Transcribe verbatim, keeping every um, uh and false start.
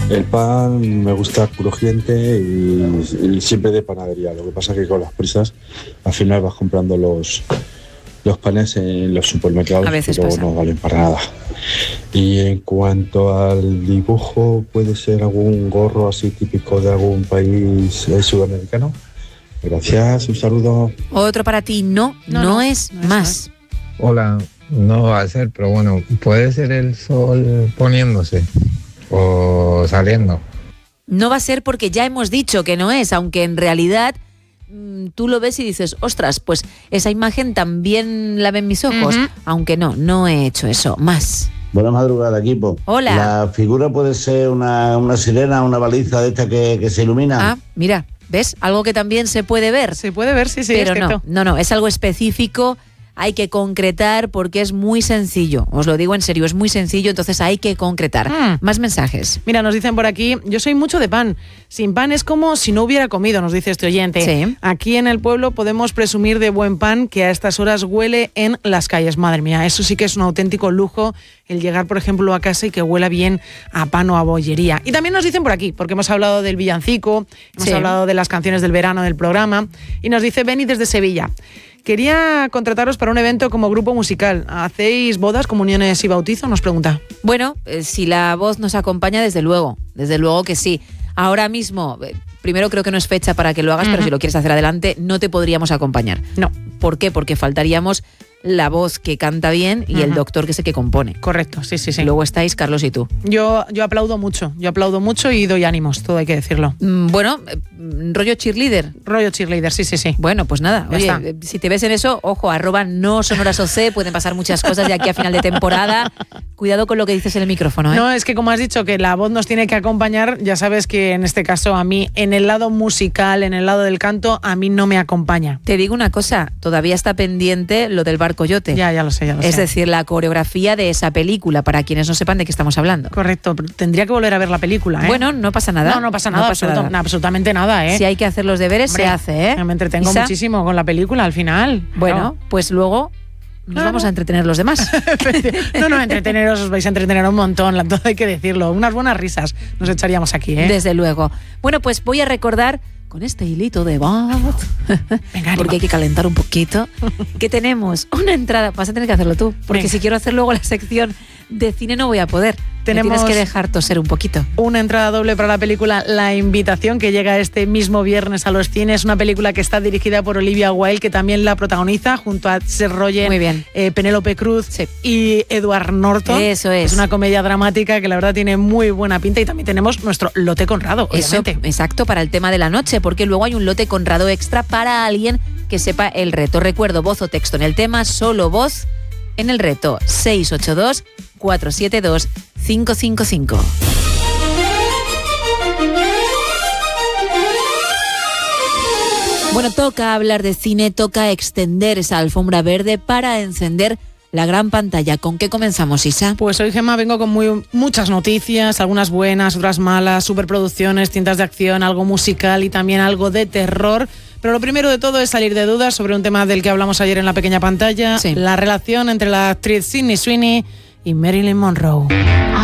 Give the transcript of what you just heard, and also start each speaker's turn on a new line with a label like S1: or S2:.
S1: El pan me gusta crujiente y, y siempre de panadería. Lo que pasa es que con las prisas al final vas comprando los, los panes en los supermercados
S2: A veces
S1: que luego
S2: pasa.
S1: no valen para nada. Y en cuanto al dibujo, ¿puede ser algún gorro así típico de algún país eh, sudamericano? Gracias, un saludo.
S2: Otro para ti, no, no,
S3: No, no,
S2: es
S3: no es
S2: más.
S4: Hola, no va a ser, pero bueno, puede ser el sol poniéndose o saliendo.
S2: No va a ser porque ya hemos dicho que no es, aunque en realidad mm, tú lo ves y dices, ostras, pues esa imagen también la ven mis ojos,
S3: Ujú.
S2: aunque no, no he hecho eso. Más.
S5: Buenas madrugadas, equipo.
S2: Hola.
S5: La figura puede ser una, una sirena, una baliza de esta que, que se ilumina.
S2: Ah, mira, ¿ves? Algo que también se puede ver.
S3: Se puede ver, sí, sí,
S2: pero
S3: es
S2: no,
S3: cierto.
S2: no, no, es algo específico, hay que concretar porque es muy sencillo. Os lo digo en serio, es muy sencillo, entonces hay que concretar.
S3: Mm.
S2: Más mensajes.
S3: Mira, nos dicen por aquí, yo soy mucho de pan. Sin pan es como si no hubiera comido, nos dice este oyente.
S2: Sí.
S3: Aquí en el pueblo podemos presumir de buen pan que a estas horas huele en las calles. Madre mía, eso sí que es un auténtico lujo, el llegar, por ejemplo, a casa y que huela bien a pan o a bollería. Y también nos dicen por aquí, porque hemos hablado del villancico, hemos
S2: Sí.
S3: hablado de las canciones del verano del programa, y nos dice Beni desde Sevilla. Quería contrataros para un evento como grupo musical. ¿Hacéis bodas, comuniones y bautizo? Nos pregunta.
S2: Bueno, eh, si la voz nos acompaña, desde luego, desde luego que sí. Ahora mismo, eh, primero creo que no es fecha para que lo hagas,
S3: Ujú.
S2: pero si lo quieres hacer adelante, no te podríamos acompañar.
S3: No,
S2: ¿Por qué? Porque faltaríamos la voz que canta bien y el
S3: Ujú.
S2: doctor que es el que compone.
S3: correcto, sí, sí, sí.
S2: Luego estáis Carlos y tú.
S3: Yo, yo aplaudo mucho, yo aplaudo mucho y doy ánimos, todo hay que decirlo.
S2: Mm, Bueno, eh, mm, rollo cheerleader.
S3: Rollo cheerleader, sí, sí, sí.
S2: Bueno, pues nada,
S3: Ya
S2: oye,
S3: está.
S2: eh, si te ves en eso, ojo, arroba no sonoras O C, pueden pasar muchas cosas de aquí a final de temporada. Cuidado con lo que dices en el micrófono, ¿eh?
S3: No, es que como has dicho que la voz nos tiene que acompañar, ya sabes que en este caso a mí, en el lado musical, en el lado del canto, a mí no me acompaña.
S2: Te digo una cosa, todavía está pendiente lo del Bar Coyote.
S3: Ya, ya lo sé, ya lo
S2: Es
S3: sé.
S2: decir, la coreografía de esa película, para quienes no sepan de qué estamos hablando.
S3: Correcto, pero tendría que volver a ver la película, ¿eh?
S2: Bueno, no pasa nada.
S3: no, no pasa nada, absoluto-
S2: nada.
S3: absolutamente nada, ¿eh?
S2: Si hay que hacer los deberes,
S3: Hombre,
S2: se hace, ¿eh?
S3: Me entretengo
S2: Isa,
S3: muchísimo con la película al final.
S2: Bueno, pues luego nos
S3: Claro.
S2: vamos a entretener los demás.
S3: No, no, entreteneros, os vais a entretener un montón, la- todo hay que decirlo. Unas buenas risas nos echaríamos aquí, ¿eh?
S2: Desde luego. Bueno, pues voy a recordar con este hilito de voz,
S3: Venga,
S2: porque hay que calentar un poquito, que tenemos una entrada. Vas a tener que hacerlo tú, porque
S3: Venga.
S2: si quiero hacer luego la sección de cine no voy a poder.
S3: Tenemos-
S2: Me tienes que dejar toser un poquito.
S3: Una entrada doble para la película La Invitación, que llega este mismo viernes a los cines. Una película que está dirigida por Olivia Wilde, que también la protagoniza junto a Seth Rogen,
S2: Muy bien.
S3: eh, Penélope Cruz
S2: Sí.
S3: y Edward Norton.
S2: Eso es.
S3: Es una comedia dramática que la verdad tiene muy buena pinta, y también tenemos nuestro lote Conrado,
S2: Eso,
S3: obviamente.
S2: exacto, para el tema de la noche, porque luego hay un lote Conrado extra para alguien que sepa el reto. Recuerdo, voz o texto en el tema, solo voz en el reto. seis ocho dos, cuatro siete dos, cinco cinco cinco. Bueno, toca hablar de cine, toca extender esa alfombra verde para encender la gran pantalla. ¿Con qué comenzamos, Isa?
S3: Pues hoy, Gemma, vengo con muy, muchas noticias, algunas buenas, otras malas, superproducciones, cintas de acción, algo musical y también algo de terror. Pero lo primero de todo es salir de dudas sobre un tema del que hablamos ayer en la pequeña pantalla,
S2: Sí.
S3: la relación entre la actriz Sydney Sweeney y Marilyn Monroe.